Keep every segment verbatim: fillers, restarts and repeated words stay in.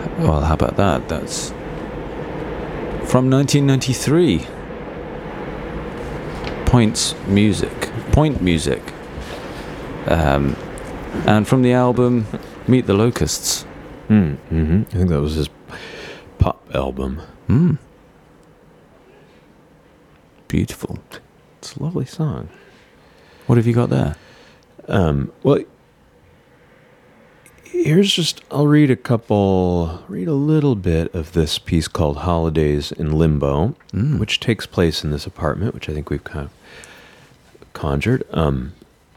Well, how about that? That's from nineteen ninety-three. Points Music. Point Music. Um, and from the album Meet the Locusts. Mm, mm-hmm. I think that was his pop album. Mm. Beautiful. It's a lovely song. What have you got there? Um, well, here's just, I'll read a couple, read a little bit of this piece called Holidays in Limbo, mm. which takes place in this apartment, which I think we've kind of conjured. Um,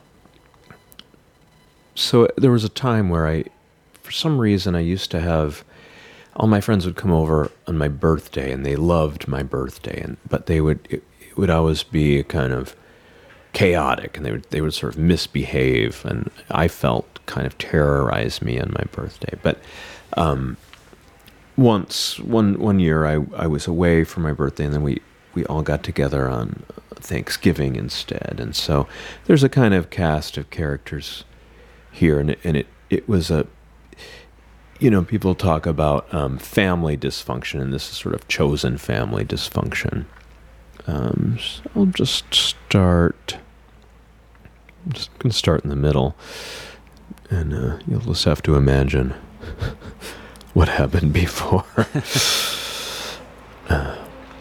so there was a time where I, for some reason, I used to have, all my friends would come over on my birthday, and they loved my birthday, and but they would, it, it would always be a kind of chaotic, and they would they would sort of misbehave, and I felt kind of terrorized me on my birthday. But um, once one one year I, I was away for my birthday, and then we, we all got together on Thanksgiving instead. And so there's a kind of cast of characters here, and it, and it, it was a, you know, people talk about um, family dysfunction, and this is sort of chosen family dysfunction. Um, so I'll just start. I'm just going to start in the middle, and uh, you'll just have to imagine what happened before. uh.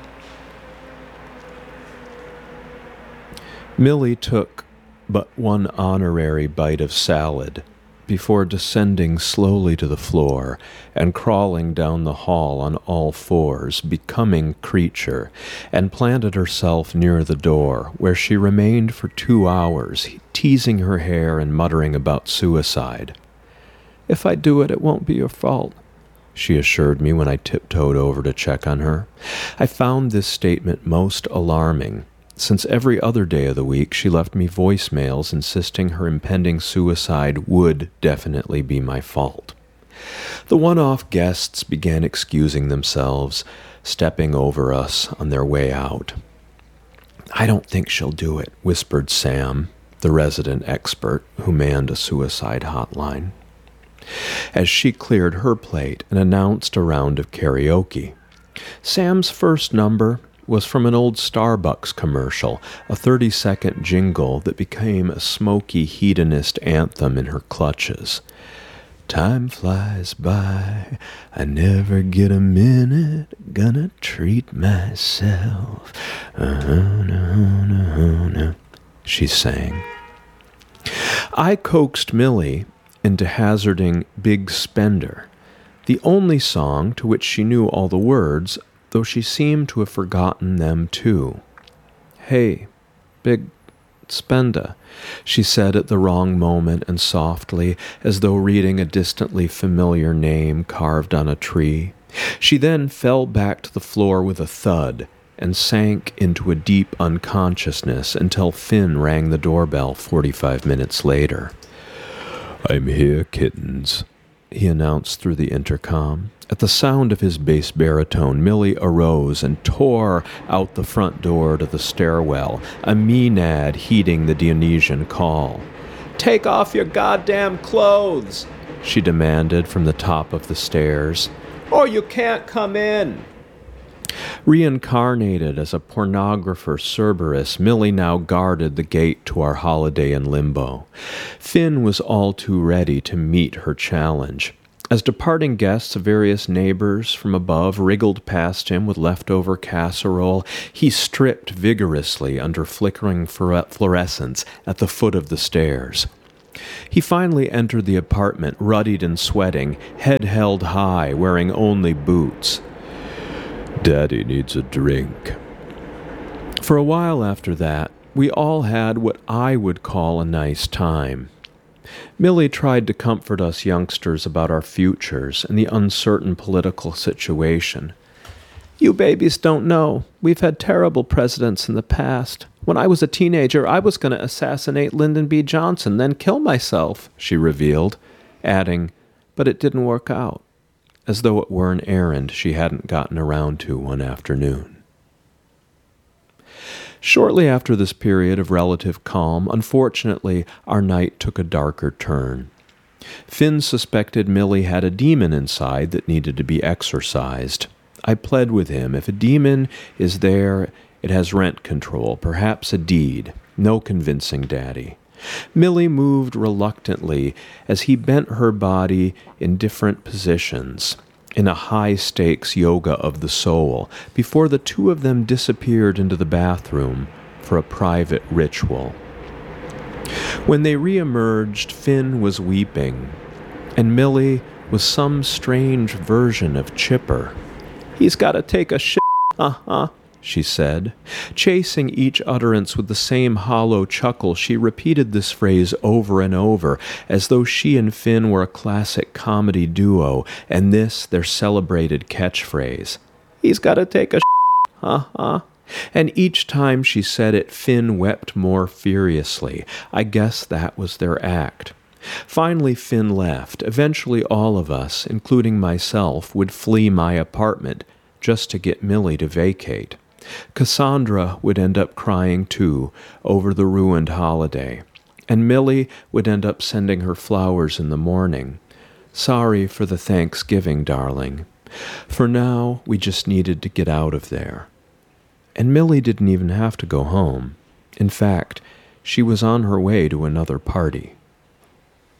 Millie took but one honorary bite of salad before descending slowly to the floor and crawling down the hall on all fours, becoming creature, and planted herself near the door, where she remained for two hours, teasing her hair and muttering about suicide. "If I do it, it won't be your fault," she assured me when I tiptoed over to check on her. I found this statement most alarming, since every other day of the week she left me voicemails insisting her impending suicide would definitely be my fault. The one-off guests began excusing themselves, stepping over us on their way out. "I don't think she'll do it," whispered Sam, the resident expert who manned a suicide hotline, as she cleared her plate and announced a round of karaoke. Sam's first number was from an old Starbucks commercial, a thirty-second jingle that became a smoky hedonist anthem in her clutches. "Time flies by, I never get a minute, gonna treat myself, uh-huh, uh-huh, uh-huh," she sang. I coaxed Millie into hazarding Big Spender, the only song to which she knew all the words, though she seemed to have forgotten them too. "Hey, Big Spender," she said at the wrong moment and softly, as though reading a distantly familiar name carved on a tree. She then fell back to the floor with a thud and sank into a deep unconsciousness until Finn rang the doorbell forty-five minutes later. "I'm here, kittens," he announced through the intercom. At the sound of his bass baritone, Millie arose and tore out the front door to the stairwell, a Maenad heeding the Dionysian call. "Take off your goddamn clothes," she demanded from the top of the stairs, "or you can't come in." Reincarnated as a pornographer Cerberus, Millie now guarded the gate to our holiday in Limbo. Finn was all too ready to meet her challenge. As departing guests of various neighbors from above wriggled past him with leftover casserole, he stripped vigorously under flickering fluorescence at the foot of the stairs. He finally entered the apartment, ruddied and sweating, head held high, wearing only boots. "Daddy needs a drink." For a while after that, we all had what I would call a nice time. Millie tried to comfort us youngsters about our futures and the uncertain political situation. "You babies don't know. We've had terrible presidents in the past. When I was a teenager, I was going to assassinate Lyndon B. Johnson, then kill myself," she revealed, adding, "but it didn't work out," as though it were an errand she hadn't gotten around to one afternoon. Shortly after this period of relative calm, unfortunately, our night took a darker turn. Finn suspected Millie had a demon inside that needed to be exorcised. I pled with him, if a demon is there, it has rent control, perhaps a deed. No convincing Daddy. Millie moved reluctantly as he bent her body in different positions, in a high-stakes yoga of the soul, before the two of them disappeared into the bathroom for a private ritual. When they re-emerged, Finn was weeping, and Millie was some strange version of Chipper. "He's got to take a shit, uh-huh," she said. Chasing each utterance with the same hollow chuckle, she repeated this phrase over and over, as though she and Finn were a classic comedy duo, and this their celebrated catchphrase. "He's got to take a shit, uh-huh." And each time she said it, Finn wept more furiously. I guess that was their act. Finally, Finn left. Eventually, all of us, including myself, would flee my apartment just to get Millie to vacate. Cassandra would end up crying, too, over the ruined holiday. And Millie would end up sending her flowers in the morning. "Sorry for the Thanksgiving, darling. For now, we just needed to get out of there." And Millie didn't even have to go home. In fact, she was on her way to another party.